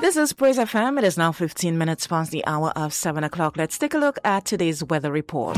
This is Praise FM. It is now 15 minutes past the hour of 7 o'clock. Let's take a look at today's weather report.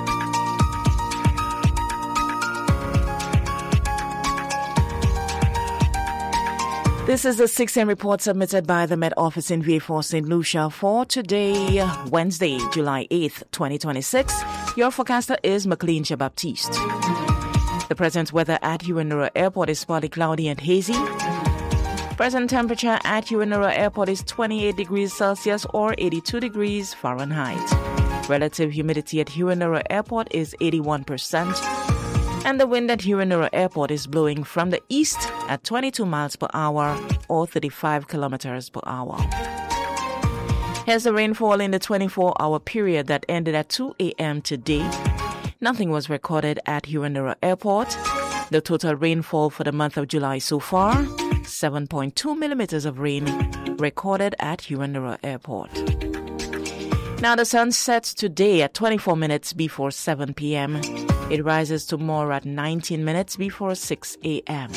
This is the 6 a.m. report submitted by the Met Office in VA4 St. Lucia for today, Wednesday, July 8th, 2026. Your forecaster is McLean Baptiste. The present weather at Uinura Airport is partly cloudy and hazy. Present temperature at Uinura Airport is 28 degrees Celsius or 82 degrees Fahrenheit. Relative humidity at Uinura Airport is 81%. And the wind at Uinura Airport is blowing from the east at 22 miles per hour or 35 kilometers per hour. Here's the rainfall in the 24-hour period that ended at 2 a.m. today. Nothing was recorded at Uinura Airport. The total rainfall for the month of July so far, 7.2 millimeters of rain recorded at Uinura Airport. Now the sun sets today at 24 minutes before 7 p.m. It rises tomorrow at 19 minutes before 6 a.m.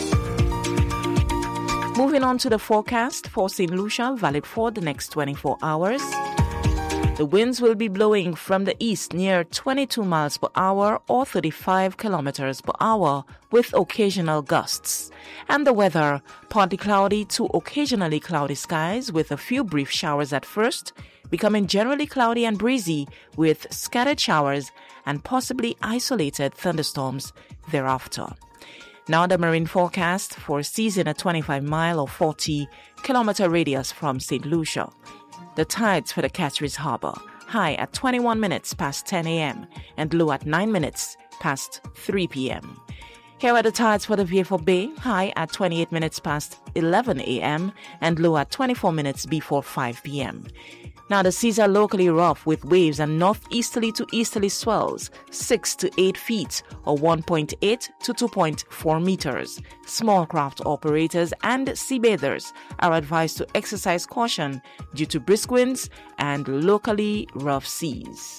Moving on to the forecast for St. Lucia, valid for the next 24 hours. The winds will be blowing from the east near 22 miles per hour or 35 kilometers per hour with occasional gusts. And the weather, partly cloudy to occasionally cloudy skies with a few brief showers at first, becoming generally cloudy and breezy with scattered showers and possibly isolated thunderstorms thereafter. Now the marine forecast for seas in a 25-mile or 40-kilometer radius from St. Lucia. The tides for the Cathays Harbor, high at 21 minutes past 10 a.m. and low at 9 minutes past 3 p.m. Here are the tides for the Vieux-Fort Bay, high at 28 minutes past 11 a.m. and low at 24 minutes before 5 p.m. Now the seas are locally rough with waves and northeasterly to easterly swells 6 to 8 feet or 1.8 to 2.4 meters. Small craft operators and seabathers are advised to exercise caution due to brisk winds and locally rough seas.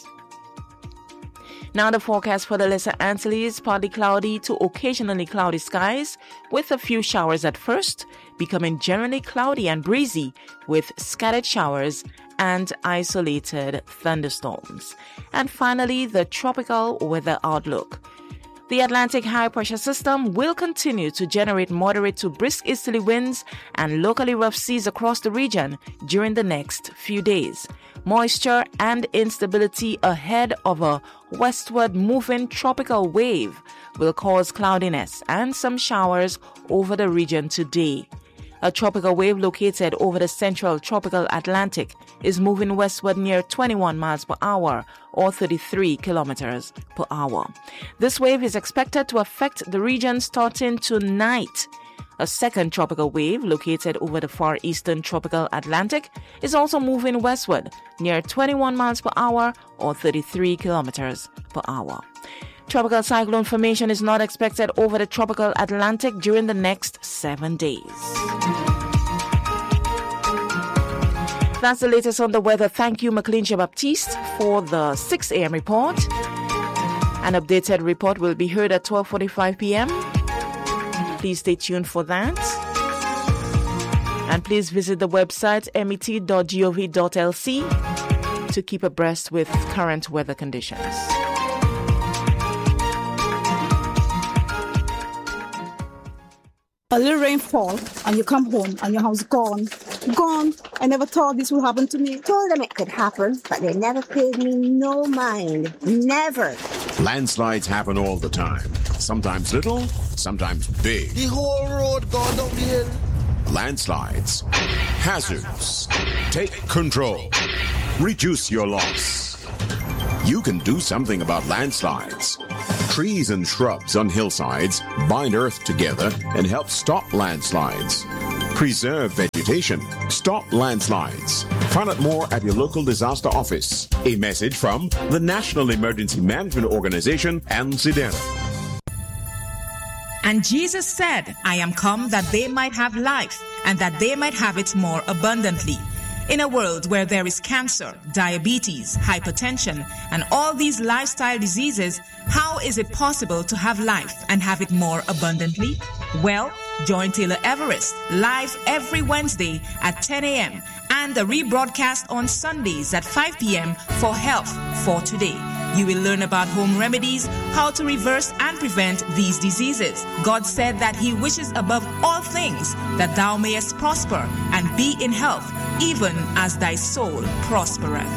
Now the forecast for the Lesser Antilles, partly cloudy to occasionally cloudy skies with a few showers at first, becoming generally cloudy and breezy with scattered showers and isolated thunderstorms. And finally, the tropical weather outlook. The Atlantic high pressure system will continue to generate moderate to brisk easterly winds and locally rough seas across the region during the next few days. Moisture and instability ahead of a westward moving tropical wave will cause cloudiness and some showers over the region today. A tropical wave located over the central tropical Atlantic is moving westward near 21 miles per hour or 33 kilometers per hour. This wave is expected to affect the region starting tonight. A second tropical wave located over the far eastern tropical Atlantic is also moving westward near 21 miles per hour or 33 kilometers per hour. Tropical cyclone formation is not expected over the tropical Atlantic during the next 7 days. That's the latest on the weather. Thank you, McLean Baptiste, for the 6 a.m. report. An updated report will be heard at 12:45 p.m. Please stay tuned for that. And please visit the website met.gov.lc to keep abreast with current weather conditions. A little rainfall and you come home and your house gone. I never thought this would happen to me. Told them it could happen, but they never paid me no mind. Never. Landslides happen all the time. Sometimes little, sometimes big. The whole road gone down the hill. Landslides. Hazards. Take control. Reduce your loss. You can do something about landslides. Trees and shrubs on hillsides bind earth together and help stop landslides. Preserve vegetation. Stop landslides. Find out more at your local disaster office. A message from the National Emergency Management Organization and NCEDERA. And Jesus said, I am come that they might have life and that they might have it more abundantly. In a world where there is cancer, diabetes, hypertension, and all these lifestyle diseases, how is it possible to have life and have it more abundantly? Well, Join Taylor Everest live every Wednesday at 10 a.m. and a rebroadcast on Sundays at 5 p.m. for Health for Today. You will learn about home remedies, how to reverse and prevent these diseases. God said that He wishes above all things that thou mayest prosper and be in health, even as thy soul prospereth.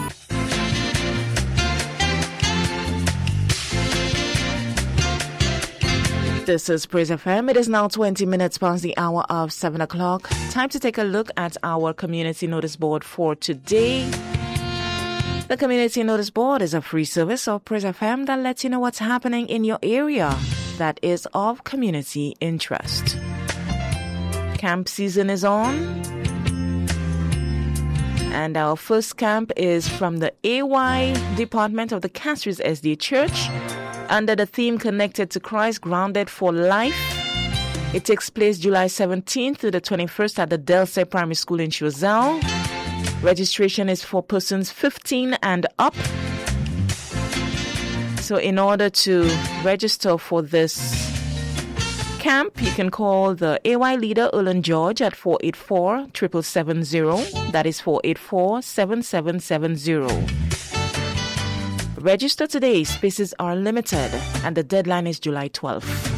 This is Praise FM. It is now 20 minutes past the hour of 7 o'clock. Time to take a look at our community notice board for today. The Community Notice Board is a free service of Praise FM that lets you know what's happening in your area that is of community interest. Camp season is on, and our first camp is from the AY Department of the Castries SDA Church under the theme Connected to Christ, Grounded for Life. It takes place July 17th to the 21st at the Delsey Primary School in Choiseul. Registration is for persons 15 and up. So in order to register for this camp, you can call the AY leader, Erlen George, at 484-7770. That is 484-7770. Register today. Spaces are limited, and the deadline is July 12th.